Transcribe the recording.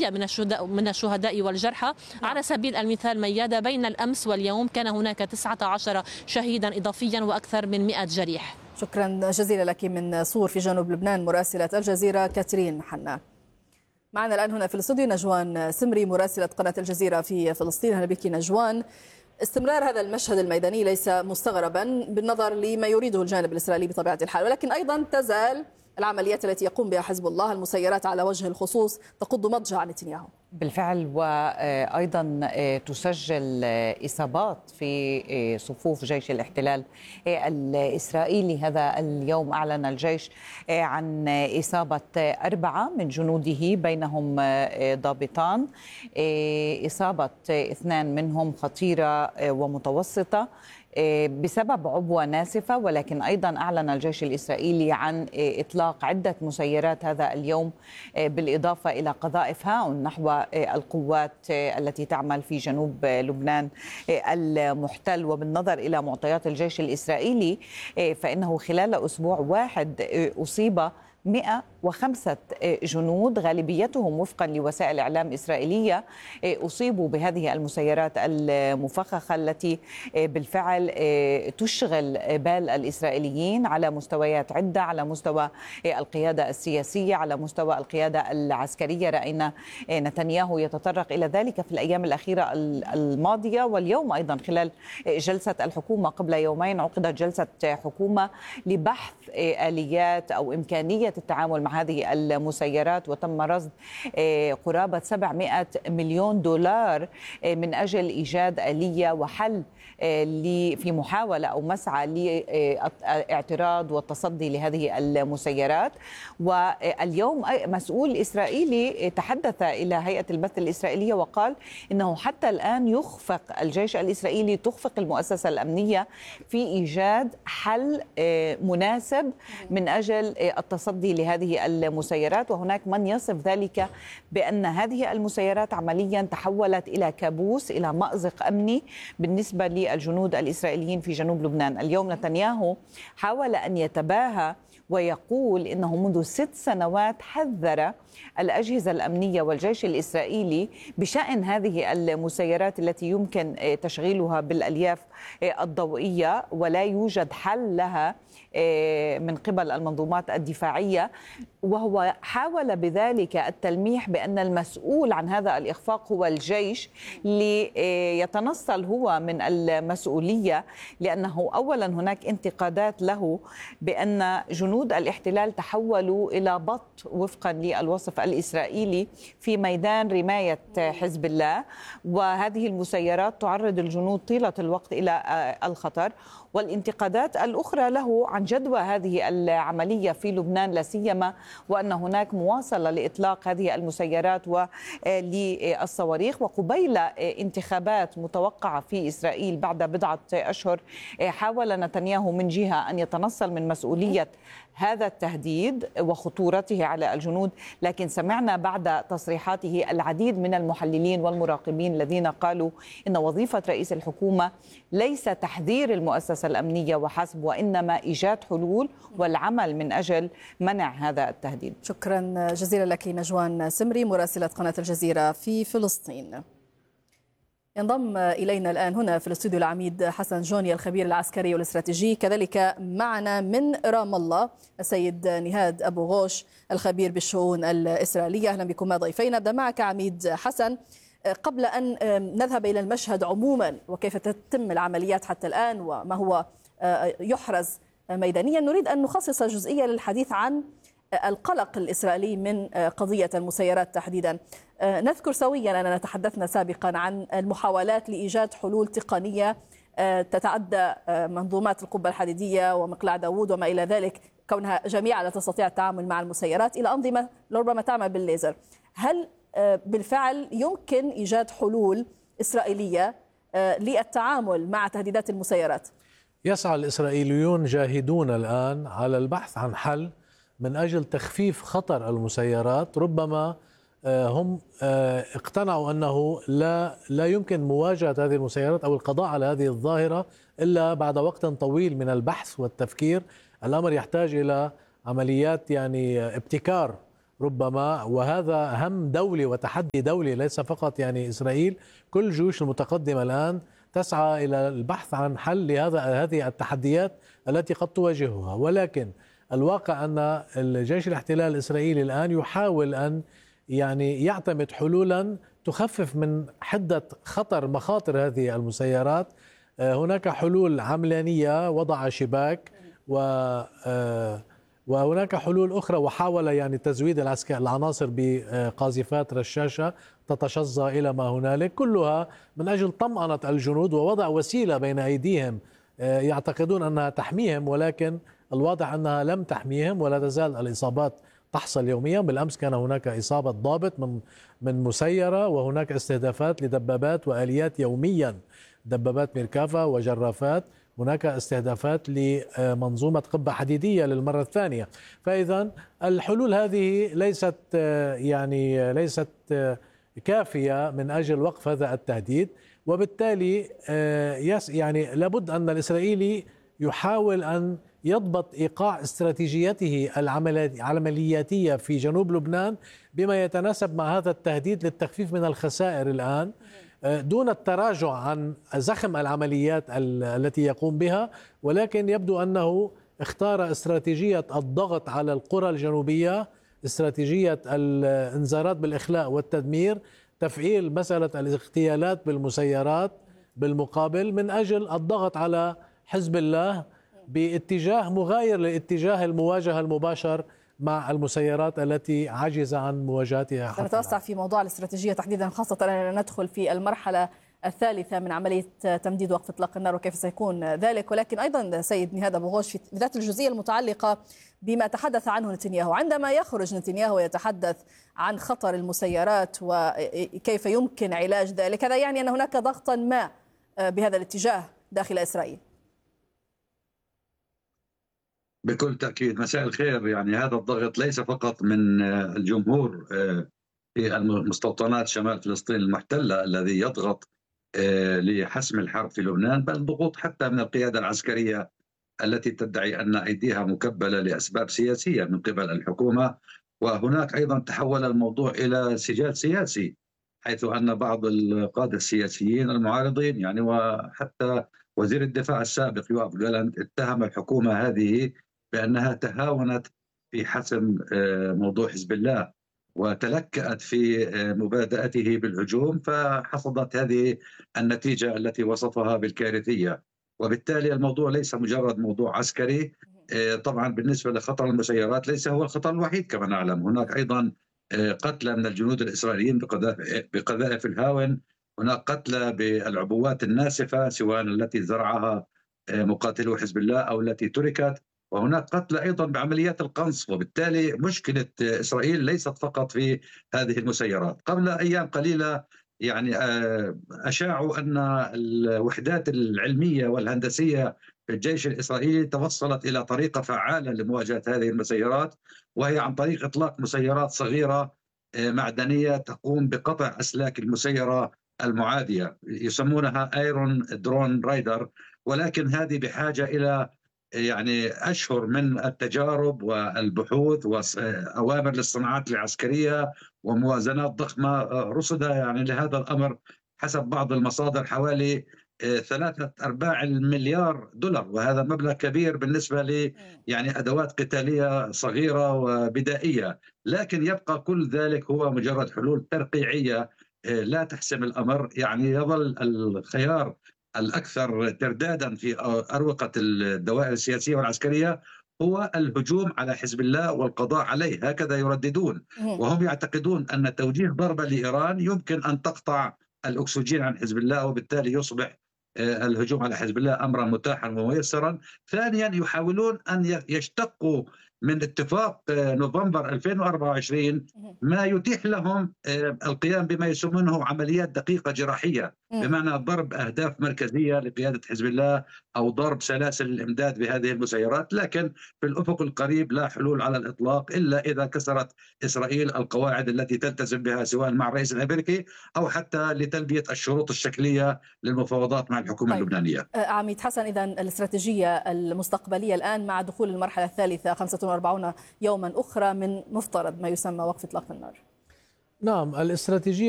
عددية من الشهداء والجرحى. على سبيل المثال ميادة، بين الأمس واليوم كان هناك 19 شهيدا إضافيا وأكثر من 100 جريح. شكرا جزيلا لك من صور في جنوب لبنان مراسلة الجزيرة كاترين حنا. معنا الآن هنا في الاستوديو نجوان سمري مراسلة قناة الجزيرة في فلسطين. أهلا بك نجوان. استمرار هذا المشهد الميداني ليس مستغربا بالنظر لما يريده الجانب الإسرائيلي بطبيعة الحال، ولكن أيضا تزال العمليات التي يقوم بها حزب الله، المسيرات على وجه الخصوص، تقض مضجع نتنياهو. بالفعل، وأيضا تسجل إصابات في صفوف جيش الاحتلال الإسرائيلي. هذا اليوم أعلن الجيش عن إصابة 4 من جنوده بينهم ضابطان، إصابة 2 منهم خطيرة ومتوسطة بسبب عبوة ناسفة. ولكن أيضا أعلن الجيش الإسرائيلي عن إطلاق عدة مسيرات هذا اليوم، بالإضافة إلى قذائف هاون نحو القوات التي تعمل في جنوب لبنان المحتل. وبالنظر إلى معطيات الجيش الإسرائيلي فإنه خلال أسبوع واحد أصيب 105 جنود، غالبيتهم وفقا لوسائل إعلام إسرائيلية أصيبوا بهذه المسيرات المفخخة التي بالفعل تشغل بال الإسرائيليين على مستويات عدة، على مستوى القيادة السياسية، على مستوى القيادة العسكرية. رأينا نتنياهو يتطرق إلى ذلك في الأيام الأخيرة الماضية، واليوم أيضا خلال جلسة الحكومة قبل يومين عقدت جلسة حكومة لبحث آليات أو إمكانية التعامل مع هذه المسيرات، وتم رصد قرابة 700 مليون دولار من أجل إيجاد آلية وحل في محاولة أو مسعى لاعتراض والتصدي لهذه المسيرات. واليوم مسؤول إسرائيلي تحدث إلى هيئة البث الإسرائيلية وقال إنه حتى الآن يخفق الجيش الإسرائيلي، تخفق المؤسسة الأمنية في إيجاد حل مناسب من أجل التصدي لهذه المسيرات. وهناك من يصف ذلك بأن هذه المسيرات عمليا تحولت إلى كابوس، إلى مأزق أمني بالنسبة للجنود الإسرائيليين في جنوب لبنان. اليوم نتنياهو حاول أن يتباهى ويقول إنه منذ 6 سنوات حذر الأجهزة الأمنية والجيش الإسرائيلي بشأن هذه المسيرات التي يمكن تشغيلها بالألياف الضوئية، ولا يوجد حل لها من قبل المنظومات الدفاعية. وهو حاول بذلك التلميح بأن المسؤول عن هذا الإخفاق هو الجيش، ليتنصل هو من المسؤولية، لأنه أولا هناك انتقادات له بأن جنود الاحتلال تحولوا إلى بط وفقا للوصف الإسرائيلي في ميدان رماية حزب الله، وهذه المسيرات تعرض الجنود طيلة الوقت إلى الخطر. والانتقادات الأخرى له عن جدوى هذه العملية في لبنان، لا سيما وأن هناك مواصلة لإطلاق هذه المسيرات وللصواريخ، وقبيل انتخابات متوقعة في إسرائيل بعد بضعة أشهر حاول نتنياهو من جهة أن يتنصل من مسؤولية هذا التهديد وخطورته على الجنود. لكن سمعنا بعد تصريحاته العديد من المحللين والمراقبين الذين قالوا إن وظيفة رئيس الحكومة ليس تحذير المؤسسة الأمنية وحسب، وإنما إيجاد حلول والعمل من أجل منع هذا التهديد. شكرا جزيلا لك نجوان سمري مراسلة قناة الجزيرة في فلسطين. ينضم إلينا الآن هنا في الاستوديو العميد حسن جوني الخبير العسكري والاستراتيجي، كذلك معنا من رام الله السيد نهاد أبو غوش الخبير بالشؤون الإسرائيلية. أهلا بكم ضيفين. أبدأ معك عميد حسن، قبل أن نذهب إلى المشهد عموما وكيف تتم العمليات حتى الآن وما هو يحرز ميدانيا، نريد أن نخصص جزئية للحديث عن القلق الإسرائيلي من قضية المسيرات تحديدا. نذكر سويا أننا تحدثنا سابقا عن المحاولات لإيجاد حلول تقنية تتعدى منظومات القبة الحديدية ومقلاع داوود وما إلى ذلك، كونها جميعا لا تستطيع التعامل مع المسيرات، إلى أنظمة لربما تعمل بالليزر. هل بالفعل يمكن إيجاد حلول إسرائيلية للتعامل مع تهديدات المسيرات؟ يسعى الإسرائيليون جاهدون الآن على البحث عن حل من أجل تخفيف خطر المسيرات. ربما هم اقتنعوا أنه لا يمكن مواجهة هذه المسيرات أو القضاء على هذه الظاهرة إلا بعد وقت طويل من البحث والتفكير. الأمر يحتاج إلى عمليات ابتكار ربما، وهذا هم دولي وتحدي دولي ليس فقط يعني إسرائيل. كل الجيوش المتقدمة الآن تسعى إلى البحث عن حل لهذه التحديات التي قد تواجهها، ولكن الواقع أن الجيش الاحتلال الإسرائيلي الآن يحاول أن يعني يعتمد حلولا تخفف من حدة مخاطر هذه المسيرات. هناك حلول عملانية، وضع شباك وهناك حلول أخرى، وحاول يعني تزويد العناصر بقاذفات رشاشة تتشظى إلى ما هنالك، كلها من أجل طمأنة الجنود ووضع وسيلة بين أيديهم يعتقدون أنها تحميهم، ولكن الواضح أنها لم تحميهم، ولا تزال الإصابات تحصل يوميا. بالأمس كان هناك إصابة ضابط من مسيرة، وهناك استهدافات لدبابات وآليات يوميا، دبابات ميركافا وجرافات. هناك استهدافات لمنظومة قبة حديدية للمرة الثانية. فإذا الحلول هذه ليست كافية من أجل وقف هذا التهديد، وبالتالي يعني لابد أن الإسرائيلي يحاول أن يضبط إيقاع استراتيجيته العملياتية في جنوب لبنان بما يتناسب مع هذا التهديد للتخفيف من الخسائر الآن، دون التراجع عن زخم العمليات التي يقوم بها. ولكن يبدو أنه اختار استراتيجية الضغط على القرى الجنوبية، استراتيجية الانذارات بالإخلاء والتدمير، تفعيل مسألة الاغتيالات بالمسيرات بالمقابل، من أجل الضغط على حزب الله باتجاه مغاير لاتجاه المواجهة المباشر مع المسيرات التي عجز عن مواجهتها. سنتوسع في موضوع الاستراتيجية تحديدا، خاصة أننا ندخل في المرحلة الثالثة من عملية تمديد وقف إطلاق النار وكيف سيكون ذلك. ولكن أيضا سيد نهاد أبو غوش، في ذات الجزئية المتعلقة بما تحدث عنه نتنياهو، عندما يخرج نتنياهو يتحدث عن خطر المسيرات وكيف يمكن علاج ذلك، هذا يعني أن هناك ضغطا ما بهذا الاتجاه داخل إسرائيل؟ بكل تأكيد. مساء الخير. يعني هذا الضغط ليس فقط من الجمهور في المستوطنات شمال فلسطين المحتلة الذي يضغط لحسم الحرب في لبنان، بل ضغوط حتى من القيادة العسكرية التي تدعي أن أيديها مكبلة لأسباب سياسية من قبل الحكومة. وهناك أيضا تحول الموضوع إلى سجال سياسي، حيث أن بعض القادة السياسيين المعارضين يعني وحتى وزير الدفاع السابق يوآف جالانت اتهم الحكومة هذه بأنها تهاونت في حسم موضوع حزب الله وتلكأت في مبادئته بالهجوم، فحصدت هذه النتيجة التي وصفها بالكارثية. وبالتالي الموضوع ليس مجرد موضوع عسكري. طبعا بالنسبة لخطر المسيرات ليس هو الخطر الوحيد كما نعلم، هناك أيضا قتلى من الجنود الإسرائيليين بقذائف الهاون، هناك قتلى بالعبوات الناسفة سواء التي زرعها مقاتلو حزب الله أو التي تركت، وهناك قتلى أيضا بعمليات القنص. وبالتالي مشكلة إسرائيل ليست فقط في هذه المسيرات. قبل أيام قليلة يعني أشاعوا أن الوحدات العلمية والهندسية في الجيش الإسرائيلي توصلت إلى طريقة فعالة لمواجهة هذه المسيرات، وهي عن طريق إطلاق مسيرات صغيرة معدنية تقوم بقطع أسلاك المسيرة المعادية، يسمونها ايرون درون رايدر. ولكن هذه بحاجة إلى يعني أشهر من التجارب والبحوث وأوامر للصناعات العسكرية وموازنات ضخمة رصدها يعني لهذا الأمر حسب بعض المصادر حوالي 3/4 المليار دولار، وهذا مبلغ كبير بالنسبة ل يعني أدوات قتالية صغيرة وبدائية. لكن يبقى كل ذلك هو مجرد حلول ترقيعية لا تحسم الأمر. يعني يظل الخيار الأكثر تردادا في أروقة الدوائر السياسية والعسكرية هو الهجوم على حزب الله والقضاء عليه، هكذا يرددون. وهم يعتقدون أن توجيه ضربة لإيران يمكن أن تقطع الأكسجين عن حزب الله، وبالتالي يصبح الهجوم على حزب الله أمرا متاحا وميسرا. ثانيا يحاولون أن يشتقوا من اتفاق نوفمبر 2024 ما يتيح لهم القيام بما يسمونه عمليات دقيقة جراحية، بمعنى ضرب أهداف مركزية لقيادة حزب الله أو ضرب سلاسل الإمداد بهذه المسيرات، لكن في الأفق القريب لا حلول على الإطلاق إلا إذا كسرت إسرائيل القواعد التي تلتزم بها سواء مع الرئيس الأمريكي أو حتى لتلبية الشروط الشكلية للمفاوضات مع الحكومة اللبنانية. عميد حسن، إذن الاستراتيجية المستقبلية الآن مع دخول المرحلة الثالثة 45 يوما أخرى من مفترض ما يسمى وقف إطلاق النار. نعم، الاستراتيجية